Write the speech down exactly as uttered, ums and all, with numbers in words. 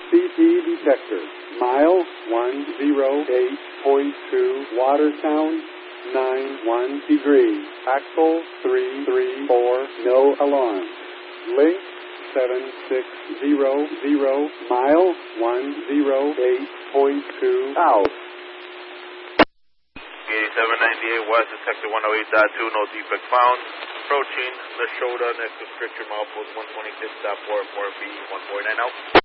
C P detector, mile one oh eight point two, water sound, nine one degrees, axle three three four, no alarm. Link seven six zero zero, mile one oh eight point two, out. eighty-seven ninety-eight West, detector one oh eight point two, no defect found. Approaching the shoulder next to stricture milepost one twenty-six point four four B one four nine out.